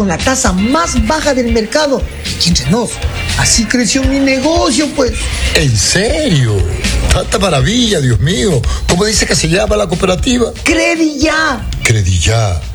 con la tasa más baja del mercado. Y entre nos, así creció mi negocio, pues. ¿En serio? ¡Tanta maravilla, Dios mío! ¿Cómo dice que se llama la cooperativa? Crediyá. Crediyá.